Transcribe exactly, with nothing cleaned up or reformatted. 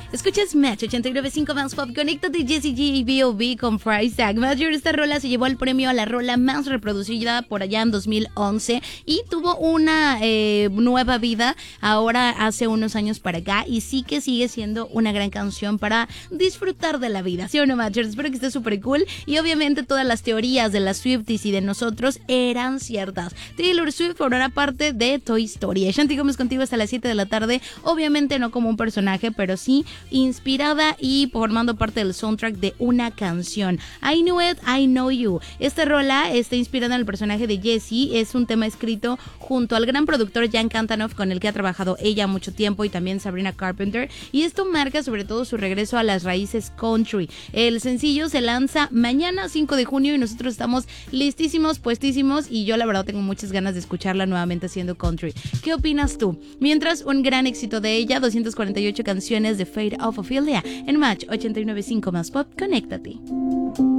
Escuchas Match ochenta y nueve punto cinco más pop. Conéctate Jessie G y B O B con Price Tag. Major, esta rola se llevó el premio a la rola más reproducida por allá en dos mil once y tuvo una eh, nueva vida ahora hace unos años para acá y sí que sigue siendo una gran canción para disfrutar de la vida, ¿sí o no, Major? Espero que esté súper cool y obviamente todas las teorías de las Swifties y de nosotros eran ciertas. Taylor Swift formará parte de Toy Story. Shanti Gómez contigo hasta las siete de la tarde, obviamente no como un personaje, pero sí inspirada y formando parte del soundtrack de una canción. I Knew It, I Know You. Esta rola está inspirada en el personaje de Jessie, es un tema escrito junto al gran productor Jan Cantanoff, con el que ha trabajado ella mucho tiempo, y también Sabrina Carpenter, y esto marca sobre todo su regreso a las raíces country. El sencillo se lanza mañana cinco de junio y nosotros estamos listísimos, puestísimos, y yo la verdad tengo muchas ganas de escucharla nuevamente haciendo country. ¿Qué opinas tú? Mientras, un gran éxito de ella, doscientas cuarenta y ocho canciones de Fate of Ophelia en Match ochenta y nueve punto cinco más pop. Conéctate.